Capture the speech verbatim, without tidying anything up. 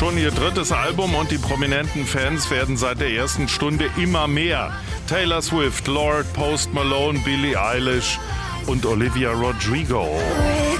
Schon ihr drittes Album und die prominenten Fans werden seit der ersten Stunde immer mehr. Taylor Swift, Lorde, Post Malone, Billie Eilish und Olivia Rodrigo.